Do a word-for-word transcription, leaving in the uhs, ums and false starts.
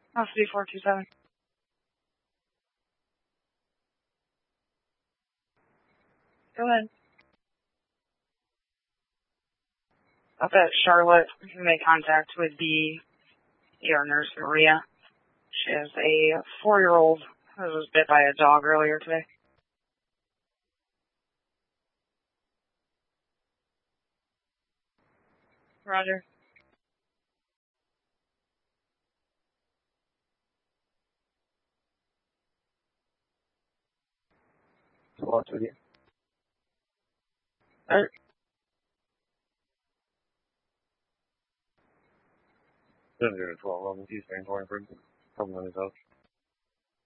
House D four two seven. Go ahead. Up at Charlotte, we made contact with the E R nurse, Maria. She has a four-year-old who was bit by a dog earlier today. Roger. What's with you? Uh, seven zero twelve, level two, stand for improvement. Couple minutes out.